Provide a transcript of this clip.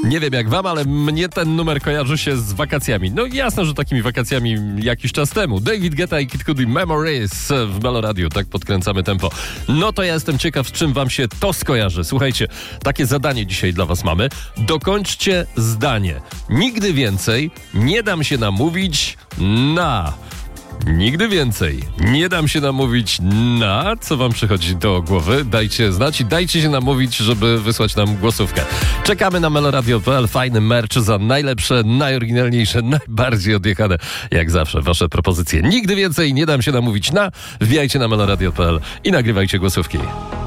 Nie wiem jak wam, ale mnie ten numer kojarzy się z wakacjami. No jasne, że takimi wakacjami jakiś czas temu. David Guetta i Kid Cudi Memories w Melo Radio, tak podkręcamy tempo. No to ja jestem ciekaw, z czym wam się to skojarzy. Słuchajcie, takie zadanie dzisiaj dla was mamy. Dokończcie zdanie. Nigdy więcej nie dam się namówić na... Nigdy więcej nie dam się namówić na... Co wam przychodzi do głowy? Dajcie znać i dajcie się namówić, żeby wysłać nam głosówkę. Czekamy na meloradio.pl. Fajny merch za najlepsze, najoryginalniejsze, najbardziej odjechane, jak zawsze, wasze propozycje. Nigdy więcej nie dam się namówić na... Wbijajcie na meloradio.pl i nagrywajcie głosówki.